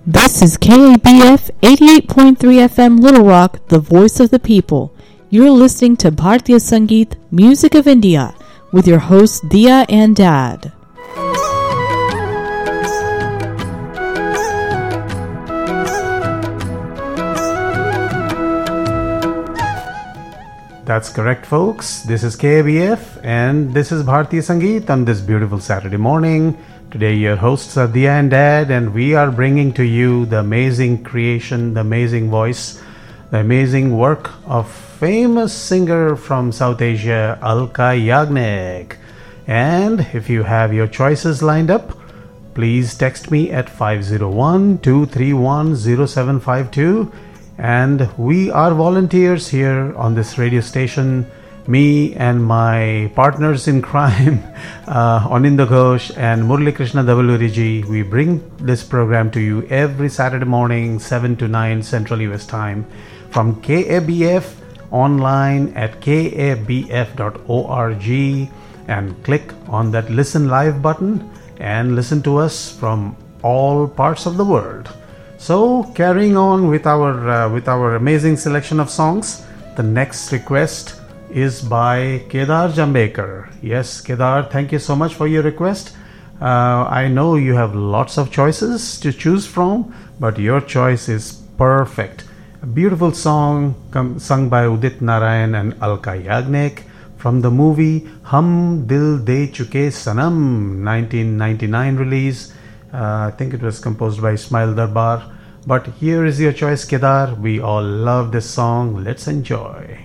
This is KABF 88.3 FM Little Rock, the voice of the people. You're listening to Bhartiya Sangeet, Music of India, with your hosts Dia and Dad. That's correct, folks. This is KABF and this is Bhartiya Sangeet on this beautiful Saturday morning. Today your hosts are Dia and Dad, and we are bringing to you the amazing creation, the amazing voice, the amazing work of famous singer from South Asia, Alka Yagnik. And if you have your choices lined up, please text me at 501-231-0752. And we are volunteers here on this radio station. Me and my partners in crime, Anindo Ghosh and Murli Krishna Davaluriji, we bring this program to you every Saturday morning, 7 to 9 Central US time, from KABF online at kabf.org, and click on that listen live button and listen to us from all parts of the world. So, carrying on with our amazing selection of songs, the next request is by Kedar Jambekar. Yes, Kedar, thank you so much for your request. I know you have lots of choices to choose from, but your choice is perfect. A beautiful song sung by Udit Narayan and Alka Yagnik from the movie Hum Dil De Chuke Sanam, 1999 release. I think it was composed by Ismail Darbar. But here is your choice, Kedar. We all love this song. Let's enjoy.